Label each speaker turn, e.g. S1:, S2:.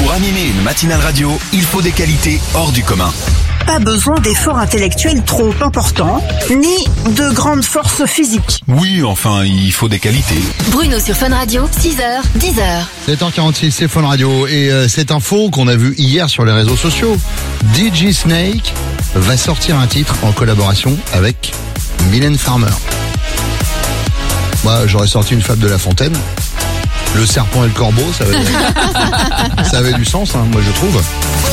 S1: Pour animer une matinale radio, il faut des qualités hors du commun.
S2: Pas besoin d'efforts intellectuels trop importants, ni de grandes forces physiques.
S1: Oui, enfin, il faut des qualités.
S3: Bruno sur Fun Radio, 6h, 10h.
S4: 7h46, c'est Fun Radio. Et cette info qu'on a vue hier sur les réseaux sociaux, DJ Snake va sortir un titre en collaboration avec Mylène Farmer. Moi, j'aurais sorti une fable de La Fontaine. Le serpent et le corbeau, ça avait du sens, hein, moi je trouve.